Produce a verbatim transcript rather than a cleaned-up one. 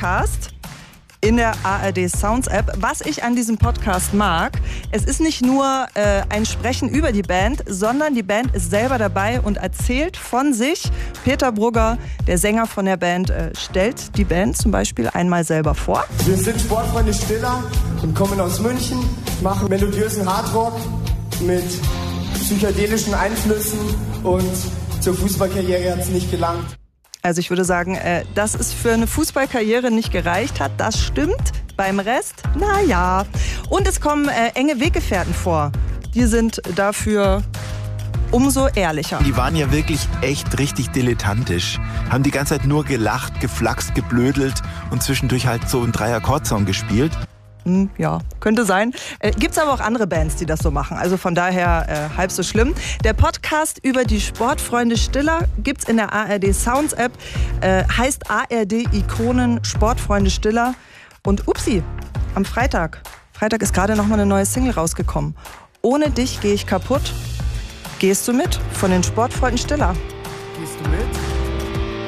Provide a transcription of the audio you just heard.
Podcast in der A R D Sounds App. Was ich an diesem Podcast mag, es ist nicht nur äh, ein Sprechen über die Band, sondern die Band ist selber dabei und erzählt von sich. Peter Brugger, der Sänger von der Band, äh, stellt die Band zum Beispiel einmal selber vor. Wir sind Sportfreunde Stiller und kommen aus München, machen melodiösen Hardrock mit psychedelischen Einflüssen und zur Fußballkarriere hat es nicht gelangt. Also ich würde sagen, äh, dass es für eine Fußballkarriere nicht gereicht hat, das stimmt. Beim Rest, naja. Und es kommen äh, enge Weggefährten vor. Die sind dafür umso ehrlicher. Die waren ja wirklich echt richtig dilettantisch. Haben die ganze Zeit nur gelacht, geflaxt, geblödelt und zwischendurch halt so einen Drei-Akkord-Song gespielt. Hm, ja, könnte sein. Äh, gibt's aber auch andere Bands, die das so machen. Also von daher äh, halb so schlimm. Der Podcast über die Sportfreunde Stiller gibt's in der A R D Sounds App. Äh, heißt A R D Ikonen Sportfreunde Stiller. Und upsi, am Freitag. Freitag ist gerade noch mal eine neue Single rausgekommen. Ohne dich gehe ich kaputt. Gehst du mit von den Sportfreunden Stiller.